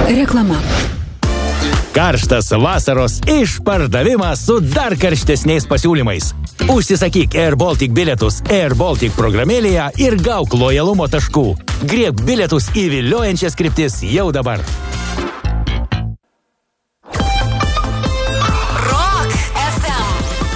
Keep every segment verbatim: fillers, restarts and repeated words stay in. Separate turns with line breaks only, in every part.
Reklama.
Karštas vasaros išpardavimas su dar karštesniais pasiūlymais. Užsisakyk Air Baltic bilietus Air Baltic programėlėje ir gauk lojalumo taškų. Griebk bilietus į viliojančias kryptis jau dabar.
Rock F M.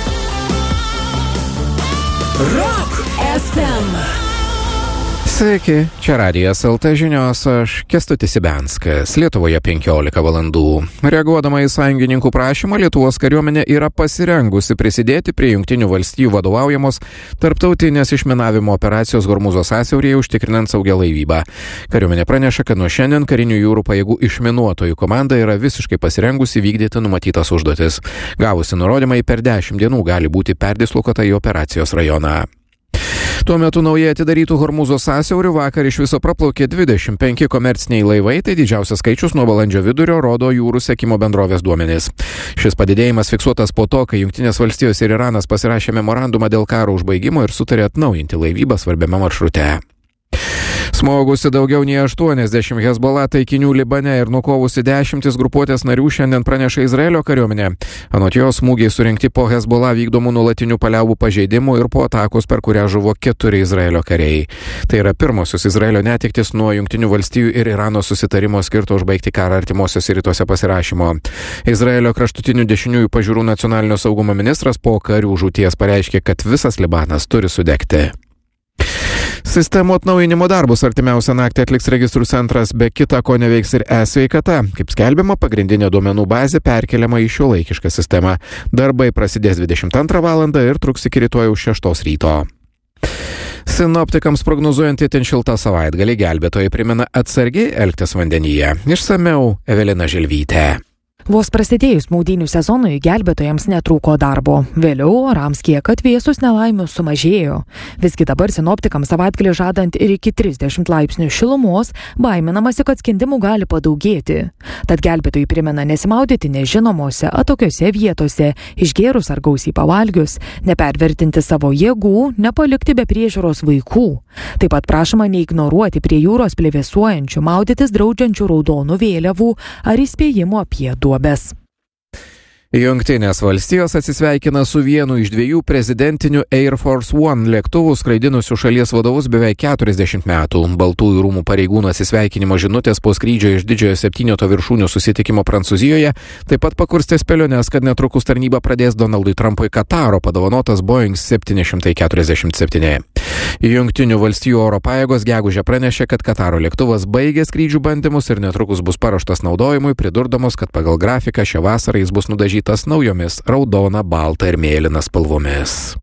Rock F M.
Sveiki, čia Radijas L T žinios, aš Kęstutis Ibenskas, Lietuvoje penkiolika valandų. Reaguodama į sąjungininkų prašymą, Lietuvos kariuomenė yra pasirengusi prisidėti prie Jungtinių valstijų vadovaujamos tarptautinės išminavimo operacijos Hormūzo sąsiauryje užtikrinant saugią laivybą. Kariuomenė praneša, kad nuo šiandien karinių jūrų pajėgų išminuotojų komanda yra visiškai pasirengusi vykdyti numatytas užduotis. Gavusi nurodymą, per dešimt dienų gali būti perdislokuota į operacijos rajoną. Tuo metu naujai atidarytų Hormūzo sąsiaurių vakar iš viso praplaukė dvidešimt penki komerciniai laivai, tai didžiausias skaičius nuo balandžio vidurio, rodo jūrų sekimo bendrovės duomenys. Šis padidėjimas fiksuotas po to, kai Jungtinės valstijos ir Iranas pasirašė memorandumą dėl karo užbaigimo ir sutarė atnaujinti laivybą svarbiame maršrute. Smogusi daugiau nei aštuoniasdešimt Hezbollah taikinių Libane ir nukovusi dešimtis grupuotės narių šiandien praneša Izraelio kariuomenė. Anot jos, smūgiai surinkti po Hezbollah vykdomų nuolatinių paliaubų pažeidimų ir po atakos, per kurią žuvo keturi Izraelio kariai. Tai yra pirmosios Izraelio netektis nuo Jungtinių valstijų ir Irano susitarimo skirto užbaigti karą artimuosiuose rytuose pasirašymo. Izraelio kraštutinių dešiniųjų pažiūrų nacionalinio saugumo ministras po karių žūties pareiškė, kad visas Libanas turi sudegti. Sistemų atnaujinimo darbus artimiausią naktį atliks registrų centras, be kita ko neveiks ir e-sveikata. Kaip skelbiama, pagrindinė duomenų bazė perkeliama į šiuolaikišką sistemą. Darbai prasidės dvidešimt antrą valandą ir truks iki rytojaus šeštos ryto. Sinoptikams prognozuojant itin šiltą savaitgalį, gelbėtojai primena atsargiai elgtis vandenyje. Išsamiau Evelina Želvytė.
Vos prasidėjus maudynių sezonui gelbėtojams netrūko darbo. Vėliau orams kiek atvėsus nelaimių sumažėjo. Visgi dabar sinoptikams savaitgalį žadant ir iki trisdešimt laipsnių šilumos, baiminamasi, kad skendimų gali padaugėti. Tad gelbėtojai primena nesimaudyti nežinomose, atokiose vietose, išgėrus ar gausiai pavalgius, nepervertinti savo jėgų, nepalikti be priežiūros vaikų. Taip pat prašoma neignoruoti prie jūros plevėsuojančių, maudytis draudžiančių raudonų vėliavų ar įspėjimų apie duobes.
Jungtinės valstijos atsisveikina su vienu iš dviejų prezidentinių Air Force One lėktuvų skraidinusių šalies vadovus beveik keturiasdešimt metų. Baltųjų rūmų pareigūnų atsisveikinimo žinutės po skrydžio iš didžiojo septyneto viršūnių susitikimo Prancūzijoje taip pat pakurstė spėliones, kad netrukus tarnybą pradės Donaldui Trumpui Kataro padovanotas Boeing septyni šimtai keturiasdešimt septyni. Jungtinių valstijų oro pajėgos gegužę pranešė, kad Kataro lėktuvas baigė skrydžių bandymus ir netrukus bus paruoštas naudojimui, pridurdamos, kad pagal grafiką šią vasarą jis bus nudažytas naujomis raudona, balta ir mėlyna spalvomis.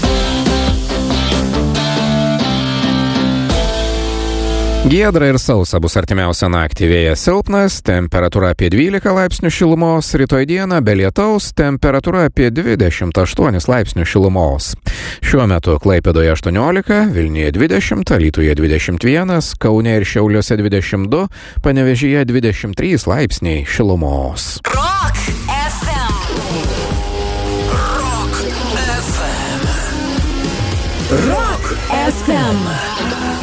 Giedra ir sausa bus artimiausią naktį, vėjas silpnas, temperatūra apie dvylika laipsnių šilumos, rytoj dieną be lietaus, temperatūra apie dvidešimt aštuonis laipsnių šilumos. Šiuo metu Klaipėdoje aštuoniolika, Vilniuje dvidešimt, Alytuje dvidešimt vienas, Kaune ir Šiauliuose dvidešimt du, Panevėžyje dvidešimt trys laipsniai šilumos.
Rock F M. Rock F M. Rock F M.